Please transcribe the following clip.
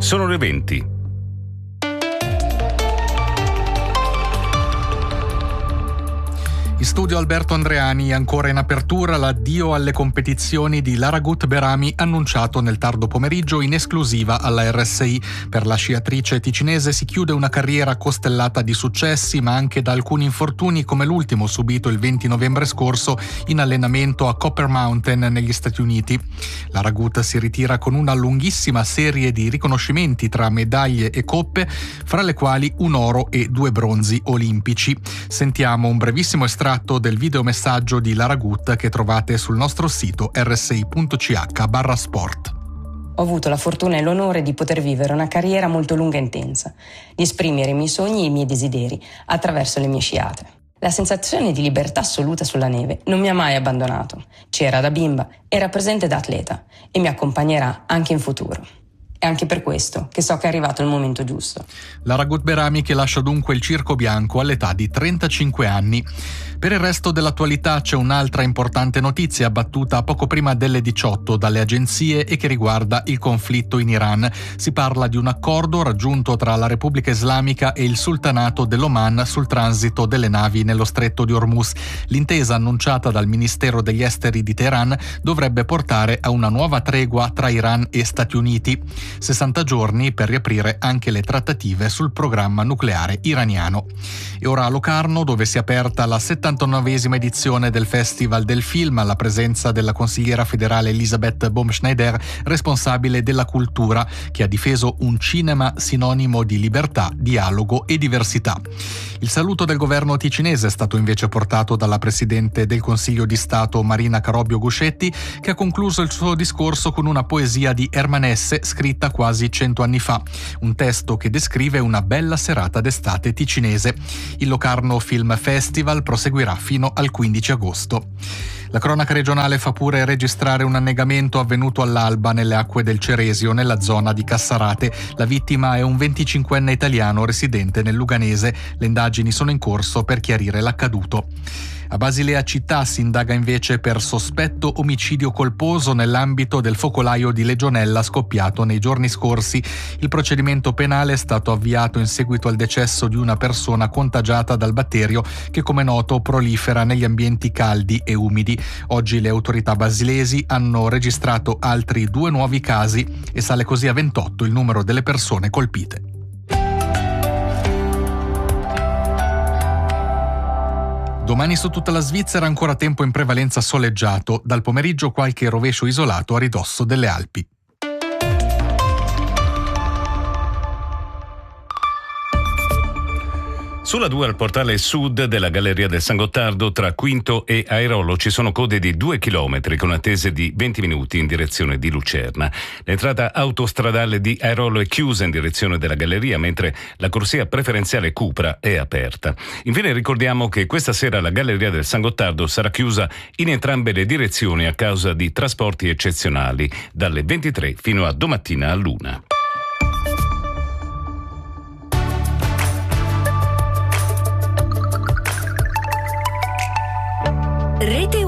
Sono le 20. In studio Alberto Andreani, ancora in apertura l'addio alle competizioni di Laragut Berami annunciato nel tardo pomeriggio in esclusiva alla RSI. Per la sciatrice ticinese si chiude una carriera costellata di successi ma anche da alcuni infortuni come l'ultimo subito il 20 novembre scorso in allenamento a Copper Mountain negli Stati Uniti. Laragut si ritira con una lunghissima serie di riconoscimenti tra medaglie e coppe, fra le quali un oro e 2 bronzi olimpici. Sentiamo un brevissimo estratto del videomessaggio di Laragut che trovate sul nostro sito rsi.ch/sport. Ho avuto la fortuna e l'onore di poter vivere una carriera molto lunga e intensa, di esprimere i miei sogni e i miei desideri attraverso le mie sciate. La sensazione di libertà assoluta sulla neve non mi ha mai abbandonato. C'era da bimba, era presente da atleta e mi accompagnerà anche in futuro. È anche per questo che so che è arrivato il momento giusto. Laragut Berami che lascia dunque il circo bianco all'età di 35 anni. Per il resto dell'attualità c'è un'altra importante notizia battuta poco prima delle 18 dalle agenzie e che riguarda il conflitto in Iran. Si parla di un accordo raggiunto tra la Repubblica Islamica e il Sultanato dell'Oman sul transito delle navi nello stretto di Hormuz. L'intesa annunciata dal Ministero degli Esteri di Teheran dovrebbe portare a una nuova tregua tra Iran e Stati Uniti. 60 giorni per riaprire anche le trattative sul programma nucleare iraniano. E ora a Locarno, dove si è aperta la 79esima edizione del Festival del Film, alla presenza della consigliera federale Elisabeth Baumschneider, responsabile della cultura, che ha difeso un cinema sinonimo di libertà, dialogo e diversità. Il saluto del governo ticinese è stato invece portato dalla Presidente del Consiglio di Stato Marina Carobio Guscetti, che ha concluso il suo discorso con una poesia di Hermanesse scritta quasi 100 anni fa, un testo che descrive una bella serata d'estate ticinese. Il Locarno Film Festival proseguirà fino al 15 agosto. La cronaca regionale fa pure registrare un annegamento avvenuto all'alba nelle acque del Ceresio, nella zona di Cassarate. La vittima è un 25enne italiano residente nel Luganese. Le indagini sono in corso per chiarire l'accaduto. A Basilea città si indaga invece per sospetto omicidio colposo nell'ambito del focolaio di Legionella scoppiato nei giorni scorsi. Il procedimento penale è stato avviato in seguito al decesso di una persona contagiata dal batterio che, come noto, prolifera negli ambienti caldi e umidi. Oggi le autorità basilesi hanno registrato altri 2 nuovi casi e sale così a 28 il numero delle persone colpite. Domani su tutta la Svizzera ancora tempo in prevalenza soleggiato, dal pomeriggio qualche rovescio isolato a ridosso delle Alpi. Sulla 2 al portale sud della Galleria del San Gottardo tra Quinto e Airolo ci sono code di 2 chilometri con attese di 20 minuti in direzione di Lucerna. L'entrata autostradale di Airolo è chiusa in direzione della Galleria, mentre la corsia preferenziale Cupra è aperta. Infine ricordiamo che questa sera la Galleria del San Gottardo sarà chiusa in entrambe le direzioni a causa di trasporti eccezionali dalle 23 fino a domattina all'1. Rete